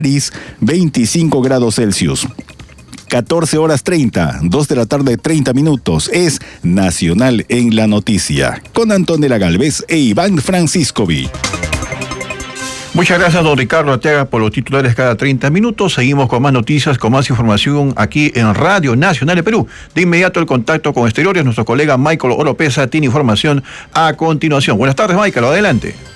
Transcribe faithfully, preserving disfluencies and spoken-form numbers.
veinticinco grados Celsius. catorce horas treinta, dos de la tarde, treinta minutos. Es Nacional en la Noticia, con Antonella Galvez e Iván Franciscovi. Muchas gracias, don Ricardo Arteaga, por los titulares cada treinta minutos. Seguimos con más noticias, con más información aquí en Radio Nacional de Perú. De inmediato el contacto con Exteriores. Nuestro colega Michael Oropesa tiene información a continuación. Buenas tardes, Michael, adelante.